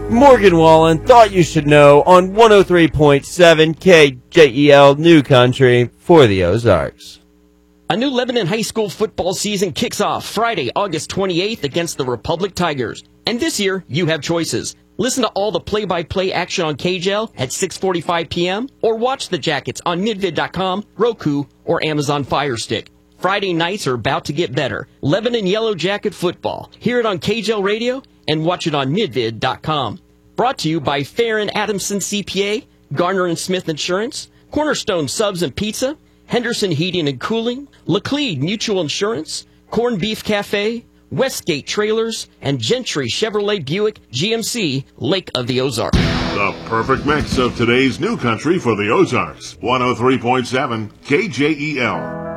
Morgan Wallen thought you should know on 103.7 KJEL New Country for the Ozarks. A new Lebanon High School football season kicks off Friday, August 28th against the Republic Tigers. And this year, you have choices. Listen to all the play-by-play action on KJEL at 6:45 p.m. or watch the Jackets on midvid.com, Roku, or Amazon Fire Stick. Friday nights are about to get better. Lebanon Yellow Jacket football. Hear it on KJEL Radio and watch it on midvid.com. Brought to you by Fair and Adamson CPA, Garner and Smith Insurance, Cornerstone Subs and Pizza, Henderson Heating and Cooling, Laclede Mutual Insurance, Corned Beef Cafe, Westgate Trailers, and Gentry Chevrolet Buick GMC, Lake of the Ozarks. The perfect mix of today's New Country for the Ozarks. 103.7 KJEL.